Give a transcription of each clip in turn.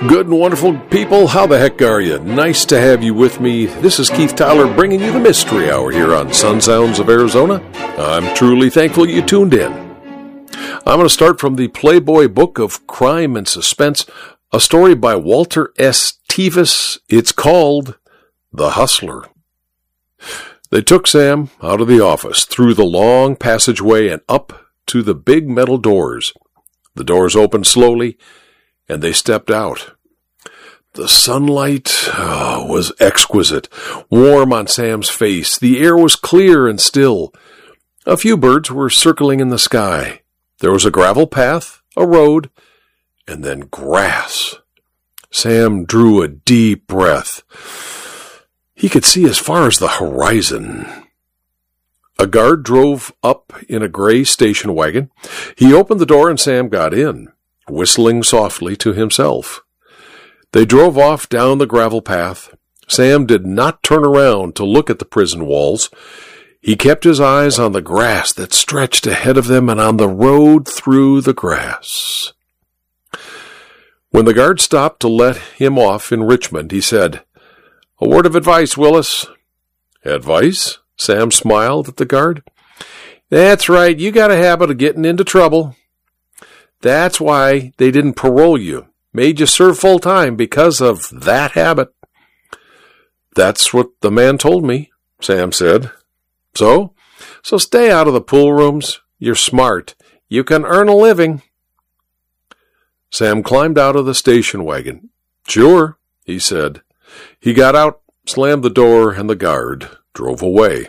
Good and wonderful people, how the heck are you? Nice to have you with me. This is Keith Tyler bringing you the Mystery Hour here on Sun Sounds of Arizona. I'm truly thankful you tuned in. I'm going to start from the Playboy Book of Crime and Suspense, a story by Walter S. Tevis. It's called The Hustler. They took Sam out of the office, through the long passageway and up to the big metal doors. The doors opened slowly, and they stepped out. The sunlight was exquisite, warm on Sam's face. The air was clear and still. A few birds were circling in the sky. There was a gravel path, a road, and then grass. Sam drew a deep breath. He could see as far as the horizon. A guard drove up in a gray station wagon. He opened the door and Sam got in, whistling softly to himself. They drove off down the gravel path. Sam did not turn around to look at the prison walls. He kept his eyes on the grass that stretched ahead of them and on the road through the grass. When the guard stopped to let him off in Richmond, he said, "A word of advice, Willis." "Advice?" Sam smiled at the guard. "That's right. You got a habit of getting into trouble. That's why they didn't parole you. Made you serve full time because of that habit." "That's what the man told me," Sam said. So stay out of the pool rooms. You're smart. You can earn a living." Sam climbed out of the station wagon. "Sure," he said. He got out, slammed the door, and the guard drove away.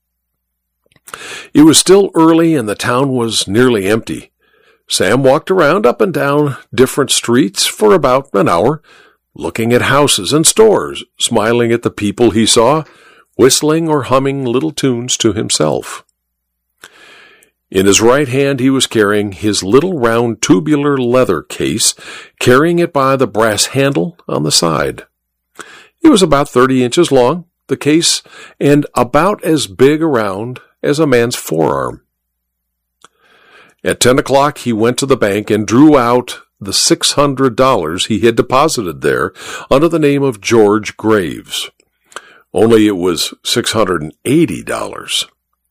It was still early and the town was nearly empty. Sam walked around up and down different streets for about an hour, looking at houses and stores, smiling at the people he saw, whistling or humming little tunes to himself. In his right hand he was carrying his little round tubular leather case, carrying it by the brass handle on the side. It was about 30 inches long, the case, and about as big around as a man's forearm. At 10 o'clock, he went to the bank and drew out the $600 he had deposited there under the name of George Graves. Only it was $680.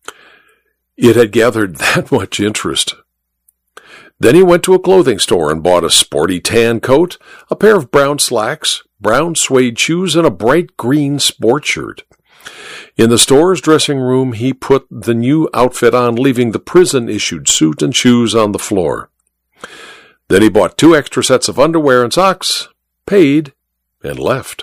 It had gathered that much interest. Then he went to a clothing store and bought a sporty tan coat, a pair of brown slacks, brown suede shoes, and a bright green sport shirt. In the store's dressing room, he put the new outfit on, leaving the prison-issued suit and shoes on the floor. Then he bought 2 extra sets of underwear and socks, paid, and left.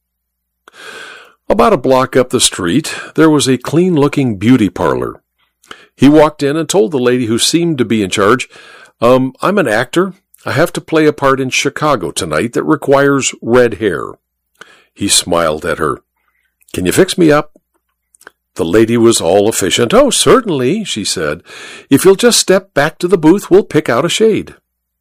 About a block up the street, there was a clean-looking beauty parlor. He walked in and told the lady who seemed to be in charge, "I'm an actor. I have to play a part in Chicago tonight that requires red hair." He smiled at her. "Can you fix me up?" The lady was all efficient. "Oh, certainly," she said. "If you'll just step back to the booth, we'll pick out a shade."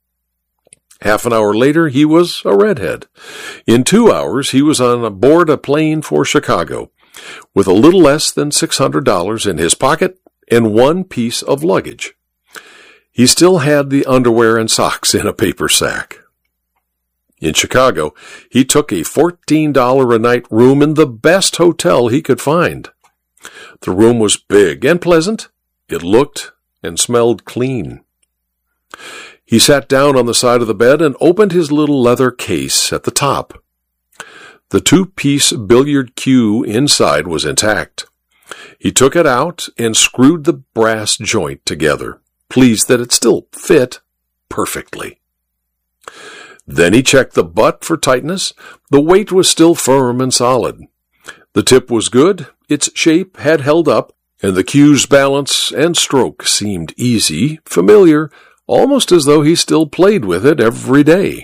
Half an hour later, he was a redhead. In 2 hours, he was on board a plane for Chicago, with a little less than $600 in his pocket and 1 piece of luggage. He still had the underwear and socks in a paper sack. In Chicago, he took a $14 a night room in the best hotel he could find. The room was big and pleasant. It looked and smelled clean. He sat down on the side of the bed and opened his little leather case at the top. The 2-piece billiard cue inside was intact. He took it out and screwed the brass joint together, pleased that it still fit perfectly. Then he checked the butt for tightness. The weight was still firm and solid. The tip was good, its shape had held up, and the cue's balance and stroke seemed easy, familiar, almost as though he still played with it every day.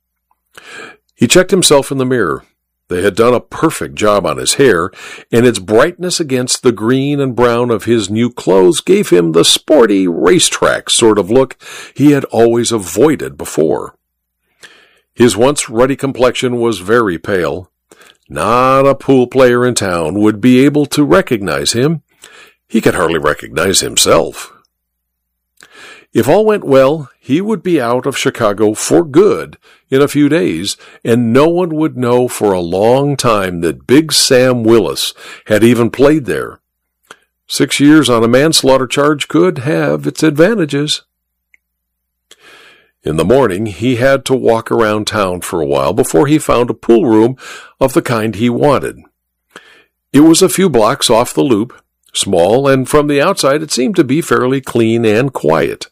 He checked himself in the mirror. They had done a perfect job on his hair, and its brightness against the green and brown of his new clothes gave him the sporty racetrack sort of look he had always avoided before. His once ruddy complexion was very pale. Not a pool player in town would be able to recognize him. He could hardly recognize himself. If all went well, he would be out of Chicago for good in a few days, and no one would know for a long time that Big Sam Willis had even played there. 6 years on a manslaughter charge could have its advantages. In the morning, he had to walk around town for a while before he found a pool room of the kind he wanted. It was a few blocks off the loop, small, and from the outside it seemed to be fairly clean and quiet.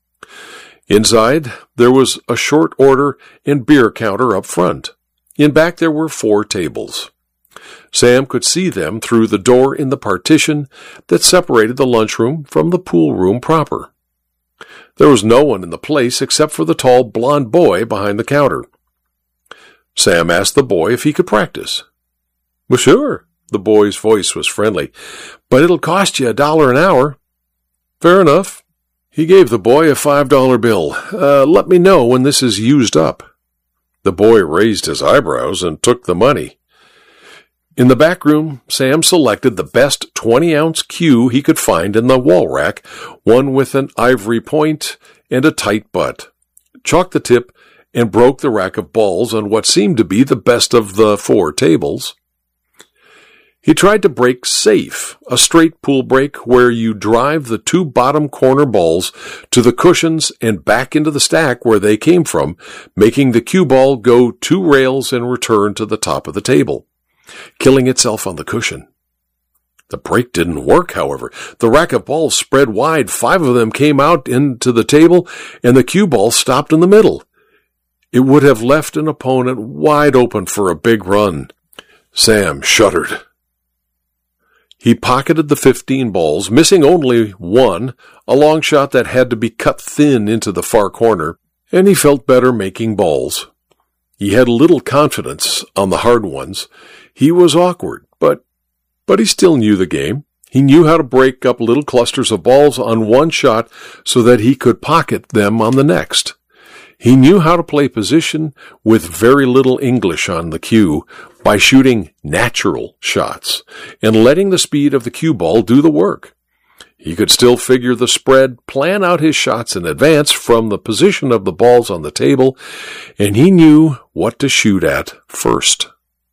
Inside, there was a short order and beer counter up front. In back there were 4 tables. Sam could see them through the door in the partition that separated the lunchroom from the pool room proper. There was no one in the place except for the tall blond boy behind the counter. Sam asked the boy if he could practice. "Well, sure." The boy's voice was friendly. "But it'll cost you $1 an hour." "Fair enough." He gave the boy a $5 bill. Let me know when this is used up." The boy raised his eyebrows and took the money. In the back room, Sam selected the best 20-ounce cue he could find in the wall rack, one with an ivory point and a tight butt, chalked the tip, and broke the rack of balls on what seemed to be the best of the 4 tables. He tried to break safe, a straight pool break where you drive the 2 bottom corner balls to the cushions and back into the stack where they came from, making the cue ball go 2 rails and return to the top of the table, killing itself on the cushion. The break didn't work, however. The rack of balls spread wide, 5 of them came out into the table, and the cue ball stopped in the middle. It would have left an opponent wide open for a big run. Sam shuddered. He pocketed the 15 balls, missing only 1, a long shot that had to be cut thin into the far corner, and he felt better making balls. He had little confidence on the hard ones. He was awkward, but he still knew the game. He knew how to break up little clusters of balls on one shot so that he could pocket them on the next. He knew how to play position with very little English on the cue by shooting natural shots and letting the speed of the cue ball do the work. He could still figure the spread, plan out his shots in advance from the position of the balls on the table, and he knew what to shoot at first.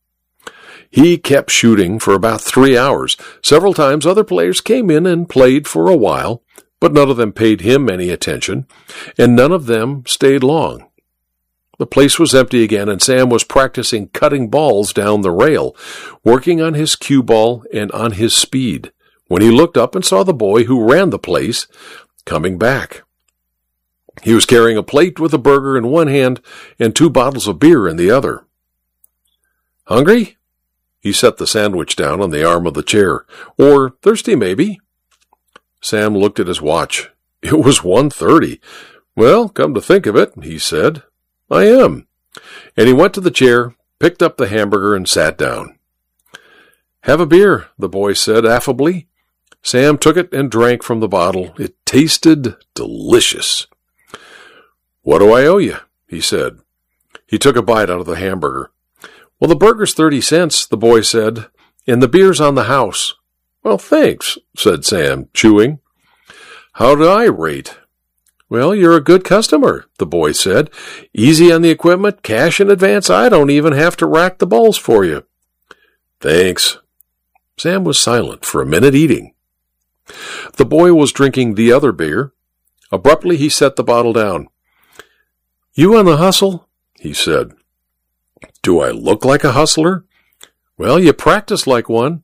He kept shooting for about 3 hours. Several times other players came in and played for a while, but none of them paid him any attention, and none of them stayed long. The place was empty again, and Sam was practicing cutting balls down the rail, working on his cue ball and on his speed, when he looked up and saw the boy who ran the place coming back. He was carrying a plate with a burger in one hand and 2 bottles of beer in the other. "Hungry?" He set the sandwich down on the arm of the chair. "Or thirsty, maybe?" Sam looked at his watch. It was 1:30. "Well, come to think of it," he said, "I am." And he went to the chair, picked up the hamburger, and sat down. "Have a beer," the boy said affably. Sam took it and drank from the bottle. It tasted delicious. "What do I owe you?" he said. He took a bite out of the hamburger. "Well, the burger's 30 cents, the boy said, "and the beer's on the house." "Well, thanks," said Sam, chewing. "How do I rate?" "Well, you're a good customer," the boy said. "Easy on the equipment, cash in advance. I don't even have to rack the balls for you." "Thanks." Sam was silent for a minute, eating. The boy was drinking the other beer. Abruptly, he set the bottle down. "You on the hustle?" he said. "Do I look like a hustler?" "Well, you practice like one."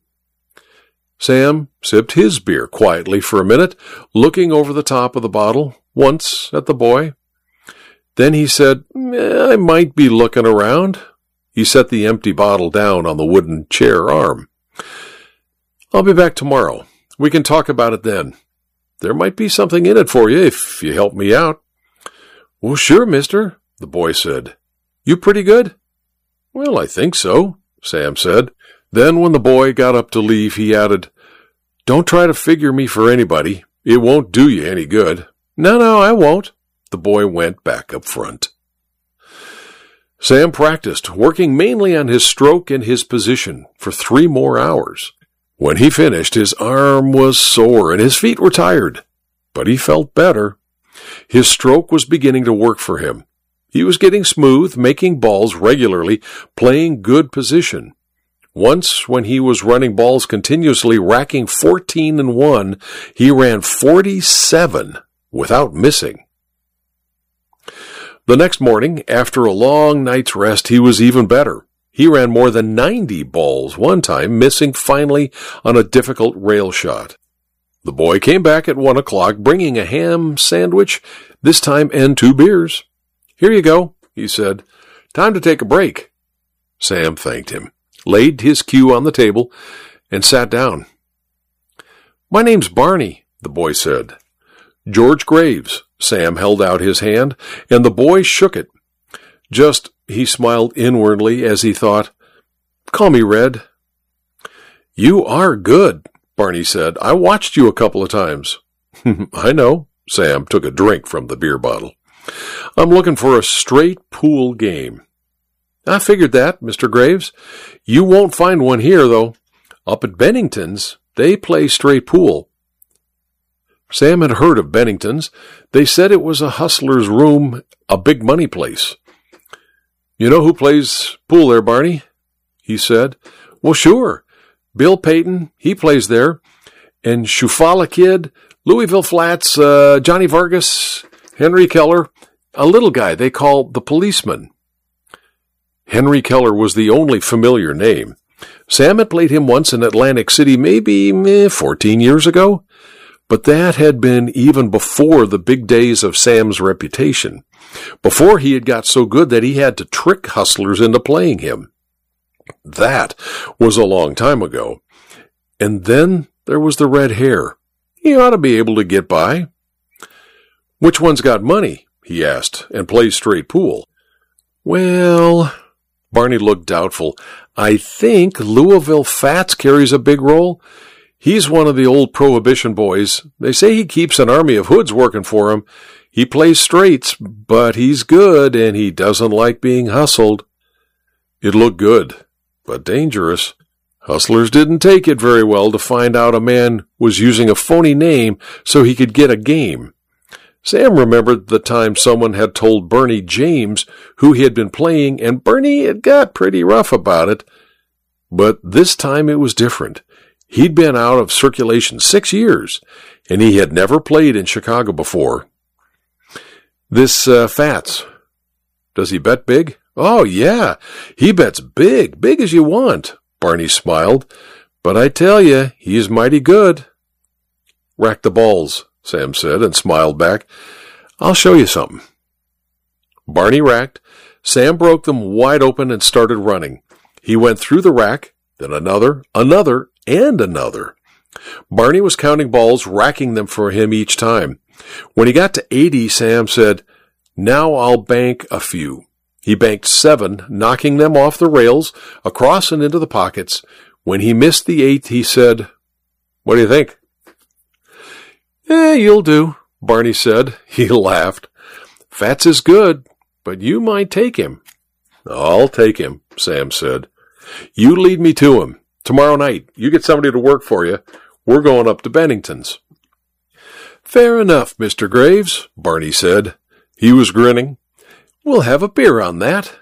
Sam sipped his beer quietly for a minute, looking over the top of the bottle, once at the boy. Then he said, "I might be looking around." He set the empty bottle down on the wooden chair arm. "I'll be back tomorrow. We can talk about it then. There might be something in it for you if you help me out." "Well, sure, mister," the boy said. "You pretty good?" "Well, I think so," Sam said. Then when the boy got up to leave, he added, "Don't try to figure me for anybody. It won't do you any good." No, I won't." The boy went back up front. Sam practiced, working mainly on his stroke and his position, for 3 more hours. When he finished, his arm was sore and his feet were tired, but he felt better. His stroke was beginning to work for him. He was getting smooth, making balls regularly, playing good position. Once, when he was running balls continuously, racking 14-1, he ran 47 without missing. The next morning, after a long night's rest, he was even better. He ran more than 90 balls one time, missing finally on a difficult rail shot. The boy came back at 1 o'clock, bringing a ham sandwich, this time, and 2 beers. "Here you go," he said. "Time to take a break." Sam thanked him, laid his cue on the table, and sat down. "My name's Barney," the boy said. "George Graves." Sam held out his hand, and the boy shook it. He smiled inwardly as he thought, "Call me Red." "You are good," Barney said. "I watched you a couple of times." "I know." Sam took a drink from the beer bottle. "I'm looking for a straight pool game." "I figured that, Mr. Graves. You won't find one here, though. Up at Bennington's, they play straight pool." Sam had heard of Bennington's. They said it was a hustler's room, a big money place. "You know who plays pool there, Barney?" he said. "Well, sure. Bill Payton, he plays there. And Shufala Kid, Louisville Flats, Johnny Vargas, Henry Keller, a little guy they call the policeman." Henry Keller was the only familiar name. Sam had played him once in Atlantic City, maybe 14 years ago. But that had been even before the big days of Sam's reputation, before he had got so good that he had to trick hustlers into playing him. That was a long time ago. And then there was the red hair. He ought to be able to get by. "Which one's got money?" he asked, "and plays straight pool?" "Well," Barney looked doubtful, "I think Louisville Fats carries a big role. He's one of the old Prohibition boys. They say he keeps an army of hoods working for him. He plays straights, but he's good, and he doesn't like being hustled." It looked good, but dangerous. Hustlers didn't take it very well to find out a man was using a phony name so he could get a game. Sam remembered the time someone had told Bernie James who he had been playing, and Bernie had got pretty rough about it. But this time it was different. He'd been out of circulation 6 years, and he had never played in Chicago before. "This Fats, does he bet big?" "Oh, yeah, he bets big as you want," Barney smiled. "But I tell you, he's mighty good." "Rack the balls," Sam said, and smiled back. "I'll show you something." Barney racked. Sam broke them wide open and started running. He went through the rack, then another, and another. Barney was counting balls, racking them for him each time. When he got to 80, Sam said, "Now I'll bank a few." He banked 7, knocking them off the rails, across and into the pockets. When he missed the 8th, he said, "What do you think?" "You'll do," Barney said. He laughed. "Fats is good, but you might take him." "I'll take him," Sam said. "You lead me to him. Tomorrow night, you get somebody to work for you. We're going up to Bennington's." "Fair enough, Mr. Graves," Barney said. He was grinning. "We'll have a beer on that."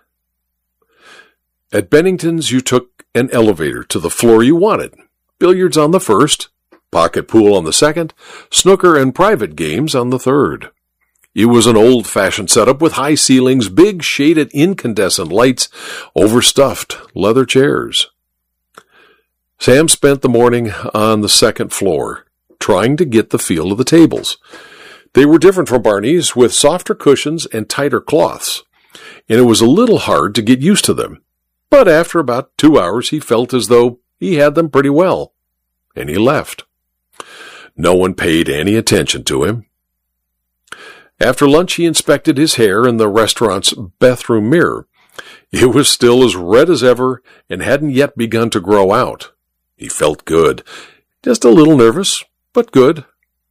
At Bennington's, you took an elevator to the floor you wanted. Billiards on the first, pocket pool on the second, snooker and private games on the third. It was an old-fashioned setup with high ceilings, big shaded incandescent lights, overstuffed leather chairs. Sam spent the morning on the second floor, trying to get the feel of the tables. They were different from Barney's, with softer cushions and tighter cloths, and it was a little hard to get used to them. But after about 2 hours, he felt as though he had them pretty well, and he left. No one paid any attention to him. After lunch, he inspected his hair in the restaurant's bathroom mirror. It was still as red as ever and hadn't yet begun to grow out. He felt good, just a little nervous, but good.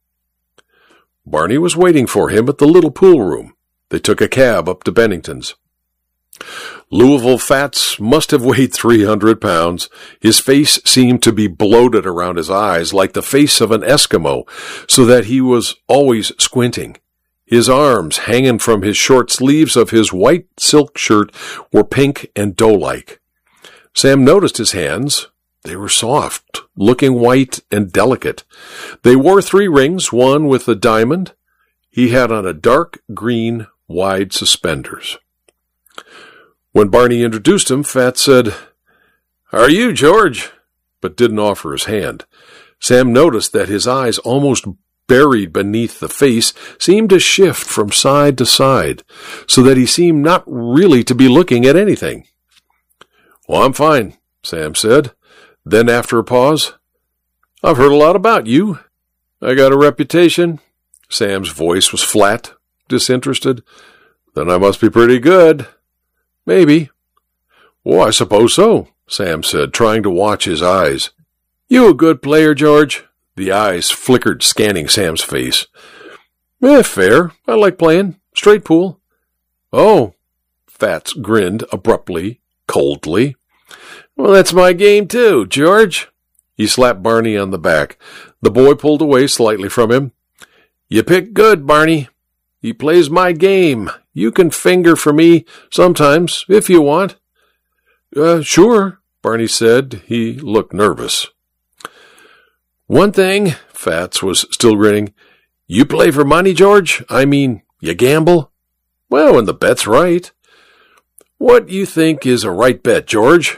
Barney was waiting for him at the little pool room. They took a cab up to Bennington's. Louisville Fats must have weighed 300 pounds. His face seemed to be bloated around his eyes like the face of an Eskimo, so that he was always squinting. His arms, hanging from his short sleeves of his white silk shirt, were pink and dough-like. Sam noticed his hands. They were soft, looking white and delicate. They wore 3 rings, one with a diamond. He had on a dark green, wide suspenders. When Barney introduced him, Fats said, "How are you, George?" but didn't offer his hand. Sam noticed that his eyes, almost buried beneath the face, seemed to shift from side to side, so that he seemed not really to be looking at anything. "Well, I'm fine," Sam said. Then, after a pause, "I've heard a lot about you." "I got a reputation." Sam's voice was flat, disinterested. "Then I must be pretty good." "Maybe." "Oh, I suppose so," Sam said, trying to watch his eyes. "You a good player, George?" The eyes flickered, scanning Sam's face. Fair. I like playing. Straight pool." "Oh." Fats grinned abruptly, coldly. "Well, that's my game too, George." He slapped Barney on the back. The boy pulled away slightly from him. "You pick good, Barney. He plays my game. You can finger for me sometimes, if you want." Sure," Barney said. He looked nervous. "One thing," Fats was still grinning. "You play for money, George? I mean, you gamble?" "Well, when the bet's right." "What you think is a right bet, George?"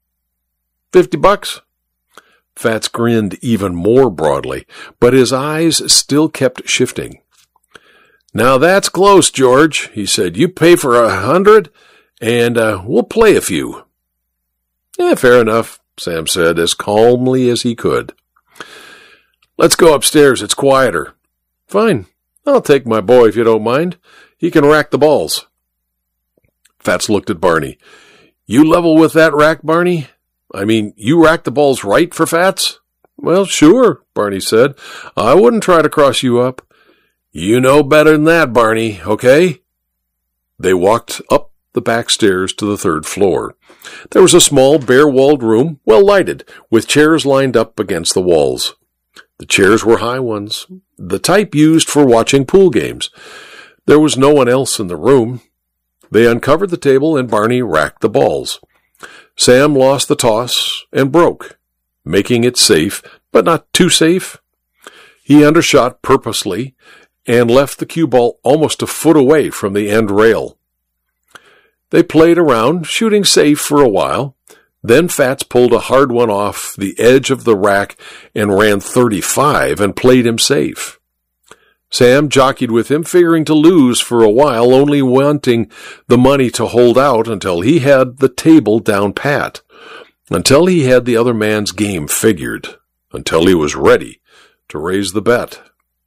$50. Fats grinned even more broadly, but his eyes still kept shifting. "Now that's close, George," he said. "You pay for 100, and we'll play a few." Fair enough," Sam said, as calmly as he could. "Let's go upstairs. It's quieter." "Fine. I'll take my boy if you don't mind. He can rack the balls." Fats looked at Barney. "You level with that rack, Barney? I mean, you rack the balls right for Fats?" "Well, sure," Barney said. "I wouldn't try to cross you up." "You know better than that, Barney, okay?" They walked up the back stairs to the 3rd floor. There was a small, bare-walled room, well lighted, with chairs lined up against the walls. The chairs were high ones, the type used for watching pool games. There was no one else in the room. They uncovered the table and Barney racked the balls. Sam lost the toss and broke, making it safe, but not too safe. He undershot purposely and left the cue ball almost a foot away from the end rail. They played around, shooting safe for a while. Then Fats pulled a hard one off the edge of the rack and ran 35 and played him safe. Sam jockeyed with him, figuring to lose for a while, only wanting the money to hold out until he had the table down pat, until he had the other man's game figured, until he was ready to raise the bet.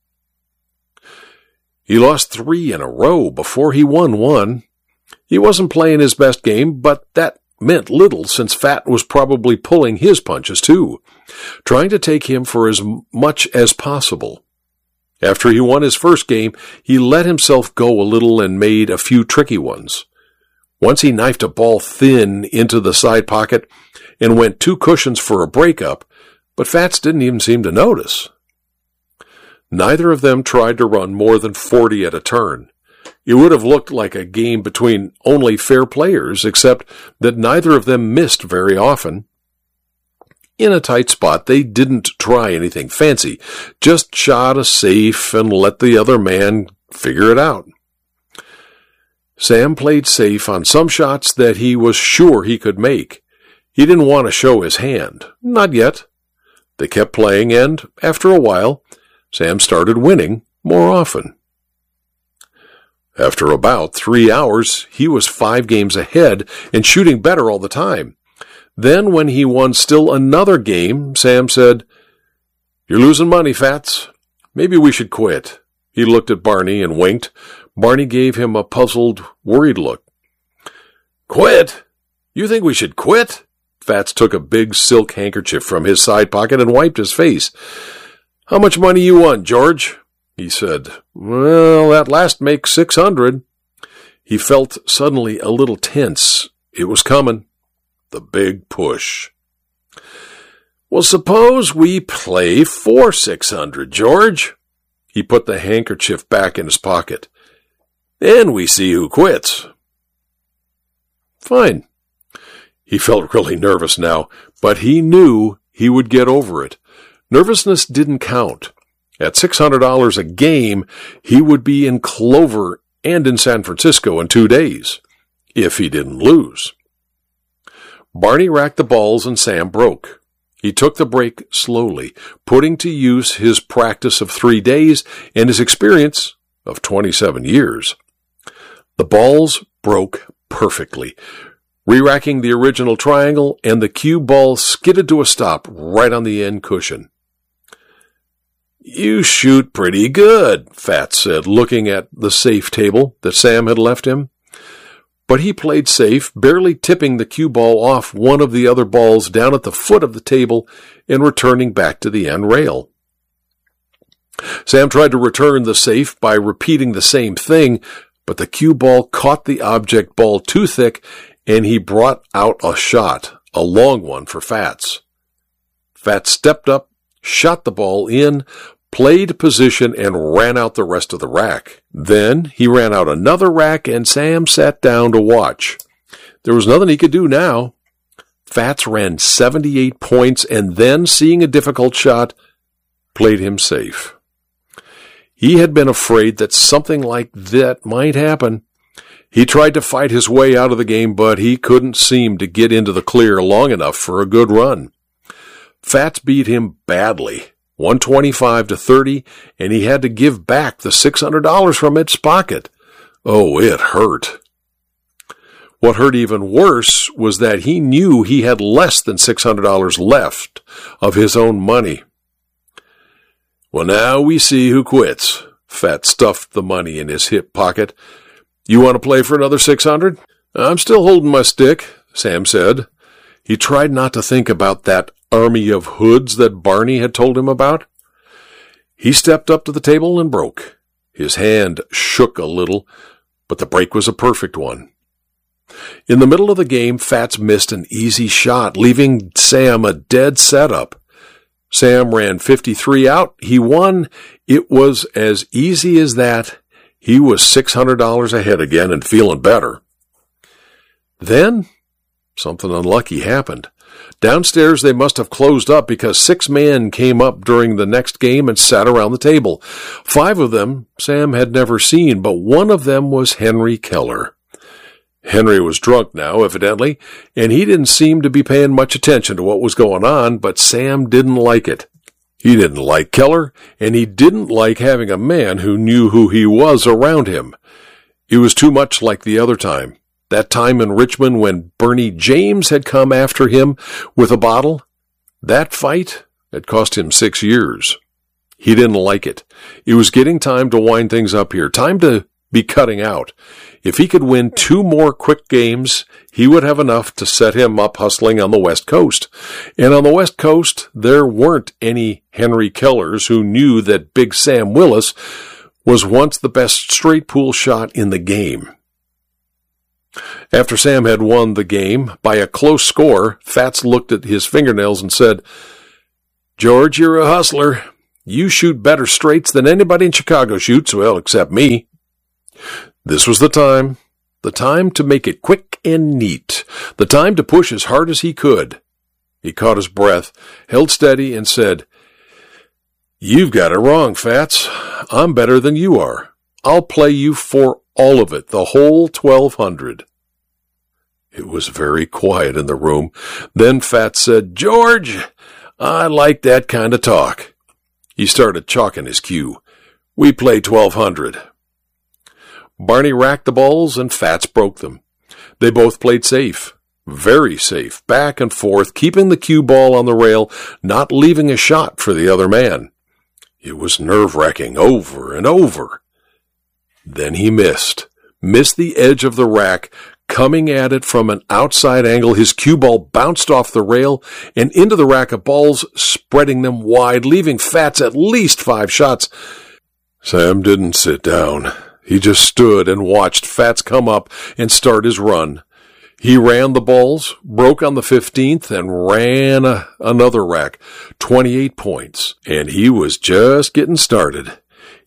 He lost 3 in a row before he won 1. He wasn't playing his best game, but that meant little since Fat was probably pulling his punches too, trying to take him for as much as possible. After he won his first game, he let himself go a little and made a few tricky ones. Once he knifed a ball thin into the side pocket and went 2 cushions for a breakup, but Fats didn't even seem to notice. Neither of them tried to run more than 40 at a turn. It would have looked like a game between only fair players, except that neither of them missed very often. In a tight spot, they didn't try anything fancy, just shot a safe and let the other man figure it out. Sam played safe on some shots that he was sure he could make. He didn't want to show his hand. Not yet. They kept playing, and after a while, Sam started winning more often. After about 3 hours, he was 5 games ahead and shooting better all the time. Then, when he won still another game, Sam said, "You're losing money, Fats. Maybe we should quit." He looked at Barney and winked. Barney gave him a puzzled, worried look. "Quit? You think we should quit?" Fats took a big silk handkerchief from his side pocket and wiped his face. "How much money you won, George?" he said. "Well, that last makes 600. He felt suddenly a little tense. It was coming. The big push. "Well, suppose we play for 600, George." He put the handkerchief back in his pocket. "And we see who quits." Fine. He felt really nervous now, but he knew he would get over it. Nervousness didn't count. At $600 a game, he would be in Clover and in San Francisco in 2 days, if he didn't lose. Barney racked the balls and Sam broke. He took the break slowly, putting to use his practice of 3 days and his experience of 27 years. The balls broke perfectly, re-racking the original triangle, and the cue ball skidded to a stop right on the end cushion. "You shoot pretty good," Fats said, looking at the safe table that Sam had left him. But he played safe, barely tipping the cue ball off one of the other balls down at the foot of the table and returning back to the end rail. Sam tried to return the safe by repeating the same thing, but the cue ball caught the object ball too thick, and he brought out a shot, a long one for Fats. Fats stepped up, shot the ball in, played position, and ran out the rest of the rack. Then he ran out another rack, and Sam sat down to watch. There was nothing he could do now. Fats ran 78 points, and then, seeing a difficult shot, played him safe. He had been afraid that something like that might happen. He tried to fight his way out of the game, but he couldn't seem to get into the clear long enough for a good run. Fats beat him badly, 125-30, and he had to give back the $600 from its pocket. Oh, it hurt. What hurt even worse was that he knew he had less than $600 left of his own money. "Well, now we see who quits." Fats stuffed the money in his hip pocket. "You want to play for another $600? "I'm still holding my stick," Sam said. He tried not to think about that army of hoods that Barney had told him about. He stepped up to the table and broke. His hand shook a little, but the break was a perfect one. In the middle of the game, Fats missed an easy shot, leaving Sam a dead setup. Sam ran 53 out. He won. It was as easy as that. He was $600 ahead again and feeling better. Then, something unlucky happened. Downstairs they must have closed up because 6 men came up during the next game and sat around the table. 5 of them Sam had never seen, but one of them was Henry Keller. Henry was drunk now, evidently, and he didn't seem to be paying much attention to what was going on, but Sam didn't like it. He didn't like Keller, and he didn't like having a man who knew who he was around him. It was too much like the other time. That time in Richmond when Bernie James had come after him with a bottle. That fight had cost him 6 years. He didn't like it. It was getting time to wind things up here, time to be cutting out. If he could win 2 more quick games, he would have enough to set him up hustling on the West Coast. And on the West Coast, there weren't any Henry Kellers who knew that Big Sam Willis was once the best straight pool shot in the game. After Sam had won the game by a close score, Fats looked at his fingernails and said, "George, you're a hustler. You shoot better straights than anybody in Chicago shoots, well, except me." This was the time to make it quick and neat, the time to push as hard as he could. He caught his breath, held steady, and said, "You've got it wrong, Fats. I'm better than you are. I'll play you for all of it, the whole 1,200. It was very quiet in the room. Then Fats said, "George, I like that kind of talk." He started chalking his cue. "We play 1,200. Barney racked the balls and Fats broke them. They both played safe, very safe, back and forth, keeping the cue ball on the rail, not leaving a shot for the other man. It was nerve-wracking over and over. Then he missed the edge of the rack. Coming at it from an outside angle, his cue ball bounced off the rail and into the rack of balls, spreading them wide, leaving Fats at least 5 shots. Sam didn't sit down. He just stood and watched Fats come up and start his run. He ran the balls, broke on the 15th, and ran another rack, 28 points, and he was just getting started.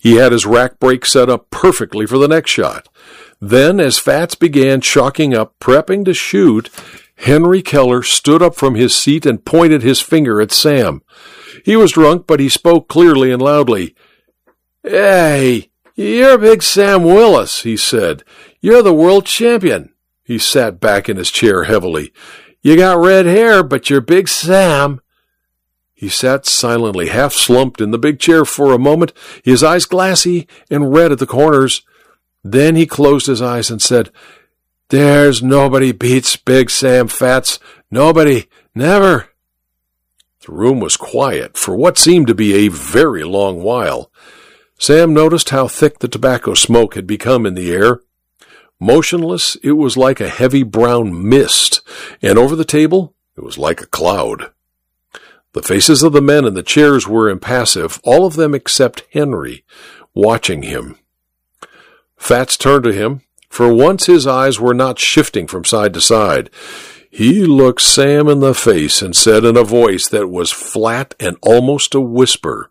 He had his rack brake set up perfectly for the next shot. Then, as Fats began chalking up, prepping to shoot, Henry Keller stood up from his seat and pointed his finger at Sam. He was drunk, but he spoke clearly and loudly. "Hey, you're Big Sam Willis," he said. "You're the world champion." He sat back in his chair heavily. "You got red hair, but you're Big Sam." He sat silently, half slumped in the big chair for a moment, his eyes glassy and red at the corners. Then he closed his eyes and said, "There's nobody beats Big Sam Fats. Nobody. Never." The room was quiet for what seemed to be a very long while. Sam noticed how thick the tobacco smoke had become in the air. Motionless, it was like a heavy brown mist, and over the table, it was like a cloud. The faces of the men in the chairs were impassive, all of them except Henry, watching him. Fats turned to him. For once his eyes were not shifting from side to side. He looked Sam in the face and said in a voice that was flat and almost a whisper,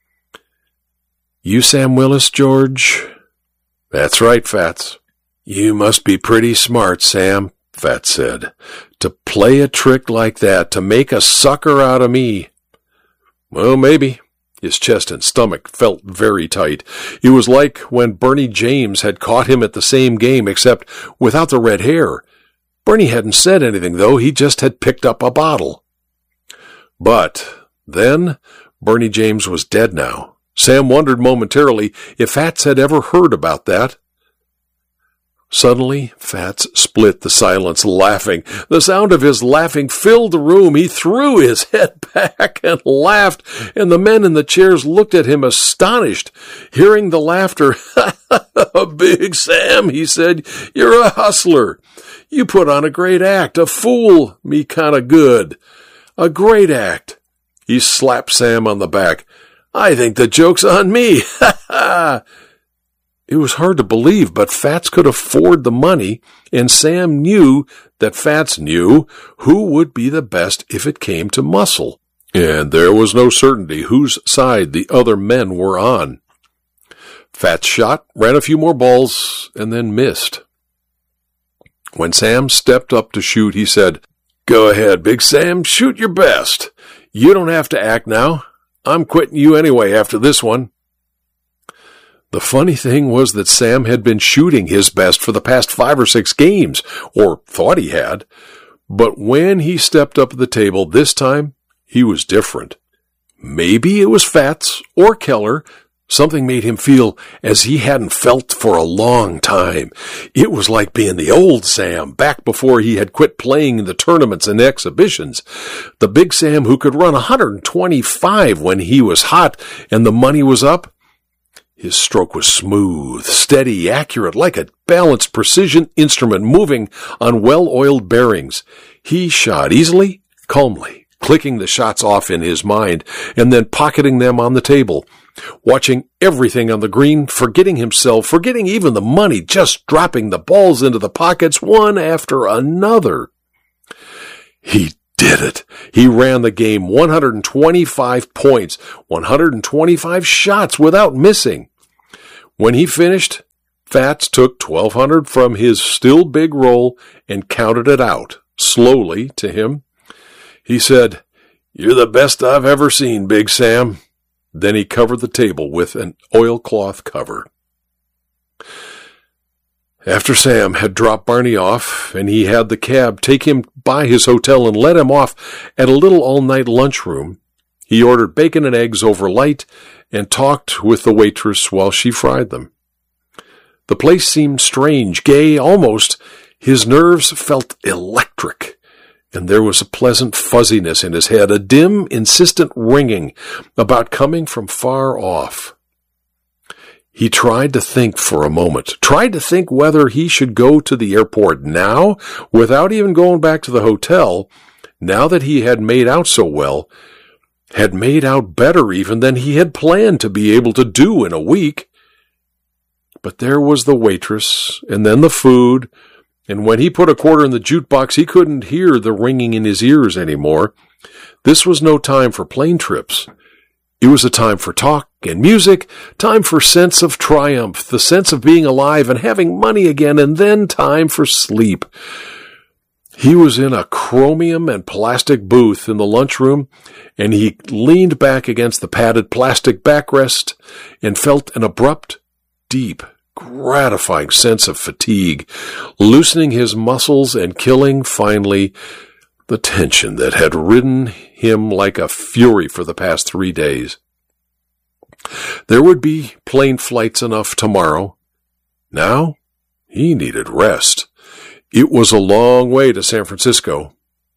"You Sam Willis, George?" "That's right, Fats." "You must be pretty smart, Sam," Fats said, "to play a trick like that, to make a sucker out of me." "Well, maybe." His chest and stomach felt very tight. It was like when Bernie James had caught him at the same game, except without the red hair. Bernie hadn't said anything, though. He just had picked up a bottle. But then Bernie James was dead now. Sam wondered momentarily if Fats had ever heard about that. Suddenly, Fats split the silence, laughing. The sound of his laughing filled the room. He threw his head back and laughed, and the men in the chairs looked at him astonished, hearing the laughter. "Big Sam," he said, "you're a hustler. You put on a great act, a fool me kind of good. A great act." He slapped Sam on the back. "I think the joke's on me. Ha ha!" It was hard to believe, but Fats could afford the money, and Sam knew that Fats knew who would be the best if it came to muscle. And there was no certainty whose side the other men were on. Fats shot, ran a few more balls, and then missed. When Sam stepped up to shoot, he said, "Go ahead, Big Sam, shoot your best. You don't have to act now. I'm quitting you anyway after this one." The funny thing was that Sam had been shooting his best for the past 5 or 6 games, or thought he had. But when he stepped up at the table this time, he was different. Maybe it was Fats or Keller. Something made him feel as he hadn't felt for a long time. It was like being the old Sam, back before he had quit playing in the tournaments and exhibitions. The Big Sam who could run 125 when he was hot and the money was up. His stroke was smooth, steady, accurate, like a balanced precision instrument moving on well-oiled bearings. He shot easily, calmly, clicking the shots off in his mind, and then pocketing them on the table, watching everything on the green, forgetting himself, forgetting even the money, just dropping the balls into the pockets one after another. He did it. He ran the game 125 points, 125 shots without missing. When he finished, Fats took 1,200 from his still big roll and counted it out, slowly, to him. He said, "You're the best I've ever seen, Big Sam." Then he covered the table with an oilcloth cover. After Sam had dropped Barney off, and he had the cab take him by his hotel and let him off at a little all-night lunchroom, he ordered bacon and eggs over light and talked with the waitress while she fried them. The place seemed strange, gay, almost. His nerves felt electric, and there was a pleasant fuzziness in his head, a dim, insistent ringing about coming from far off. He tried to think for a moment, tried to think whether he should go to the airport now, without even going back to the hotel, now that he had made out so well, had made out better even than he had planned to be able to do in a week. But there was the waitress, and then the food, and when he put a quarter in the jukebox, he couldn't hear the ringing in his ears anymore. This was no time for plane trips. It was a time for talk and music, time for sense of triumph, the sense of being alive and having money again, and then time for sleep. He was in a chromium and plastic booth in the lunchroom, and he leaned back against the padded plastic backrest and felt an abrupt, deep, gratifying sense of fatigue, loosening his muscles and killing, finally, the tension that had ridden him like a fury for the past 3 days. There would be plane flights enough tomorrow. Now, he needed rest. It was a long way to San Francisco.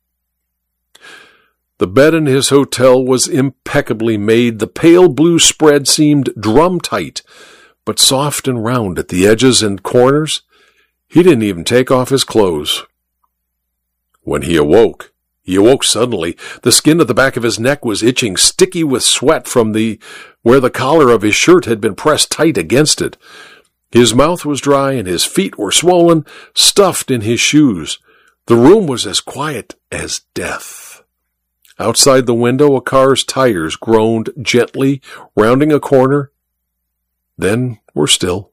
The bed in his hotel was impeccably made. The pale blue spread seemed drum-tight, but soft and round at the edges and corners. He didn't even take off his clothes. When he awoke suddenly. The skin at the back of his neck was itching, sticky with sweat from where the collar of his shirt had been pressed tight against it. His mouth was dry and his feet were swollen, stuffed in his shoes. The room was as quiet as death. Outside the window, a car's tires groaned gently, rounding a corner, then were still.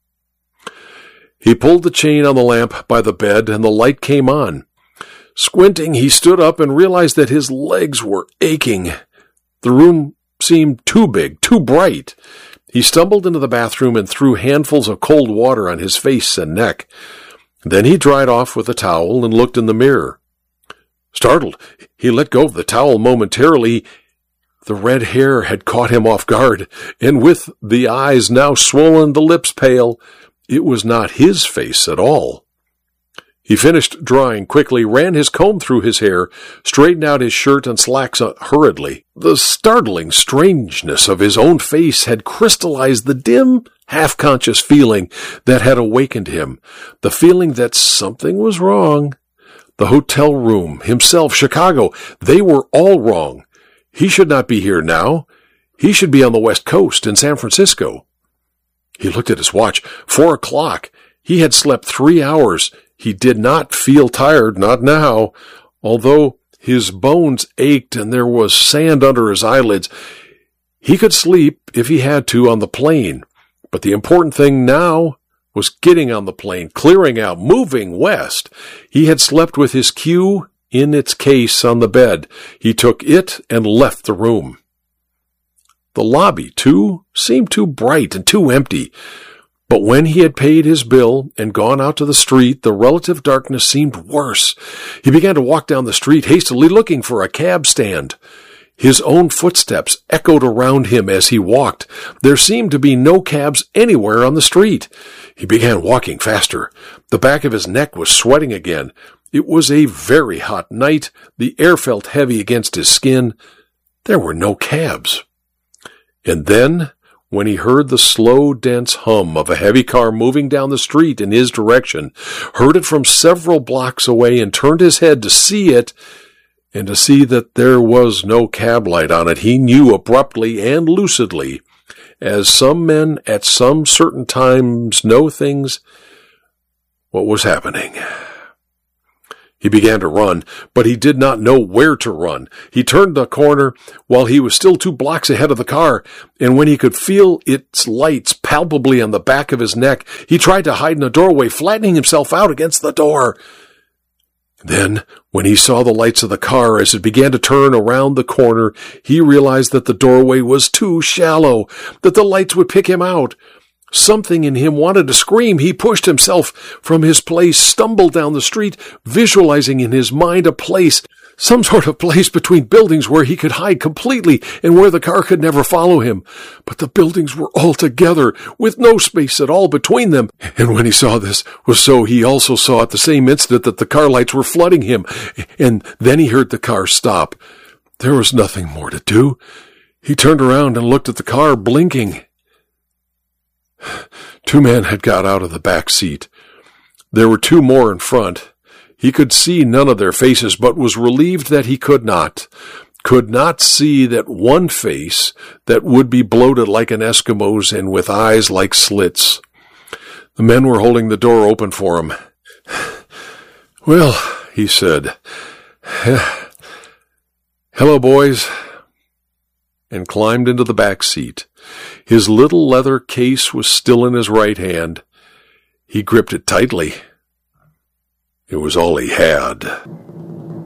He pulled the chain on the lamp by the bed, and the light came on. Squinting, he stood up and realized that his legs were aching. The room seemed too big, too bright. He stumbled into the bathroom and threw handfuls of cold water on his face and neck. Then he dried off with a towel and looked in the mirror. Startled, he let go of the towel momentarily. The red hair had caught him off guard, and with the eyes now swollen, the lips pale, it was not his face at all. He finished drying quickly, ran his comb through his hair, straightened out his shirt and slacks hurriedly. The startling strangeness of his own face had crystallized the dim, half-conscious feeling that had awakened him, the feeling that something was wrong. The hotel room, himself, Chicago, they were all wrong. He should not be here now. He should be on the West Coast in San Francisco. He looked at his watch. 4 o'clock. He had slept 3 hours. He did not feel tired, not now, although his bones ached and there was sand under his eyelids. He could sleep if he had to on the plane, but the important thing now was getting on the plane, clearing out, moving west. He had slept with his cue in its case on the bed. He took it and left the room. The lobby, too, seemed too bright and too empty. But when he had paid his bill and gone out to the street, the relative darkness seemed worse. He began to walk down the street, hastily looking for a cab stand. His own footsteps echoed around him as he walked. There seemed to be no cabs anywhere on the street. He began walking faster. The back of his neck was sweating again. It was a very hot night. The air felt heavy against his skin. There were no cabs. And then, when he heard the slow, dense hum of a heavy car moving down the street in his direction, heard it from several blocks away and turned his head to see it, and to see that there was no cab light on it, he knew abruptly and lucidly, as some men at some certain times know things, what was happening. He began to run, but he did not know where to run. He turned the corner while he was still 2 blocks ahead of the car, and when he could feel its lights palpably on the back of his neck, he tried to hide in a doorway, flattening himself out against the door. Then, when he saw the lights of the car as it began to turn around the corner, he realized that the doorway was too shallow, that the lights would pick him out. Something in him wanted to scream. He pushed himself from his place, stumbled down the street, visualizing in his mind a place, some sort of place between buildings where he could hide completely and where the car could never follow him. But the buildings were all together, with no space at all between them. And when he saw this was so, he also saw at the same instant that the car lights were flooding him. And then he heard the car stop. There was nothing more to do. He turned around and looked at the car, blinking. 2 men had got out of the back seat. There were 2 more in front. He could see none of their faces, but was relieved that he could not see that one face that would be bloated like an Eskimo's and with eyes like slits. The men were holding the door open for him. "Well," he said. "Hello, boys." and climbed into the back seat. His little leather case was still in his right hand. He gripped it tightly. It was all he had.